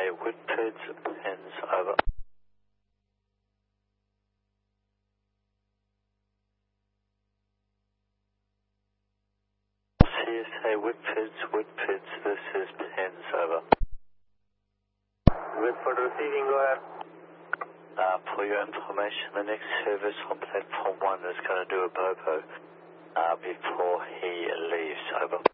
CSA Whitford, pens over. CSA Whitford, this is pens over. Whitford receiving, go ahead. For your information, the next service on platform 1 is going to do a bobo before he leaves, over.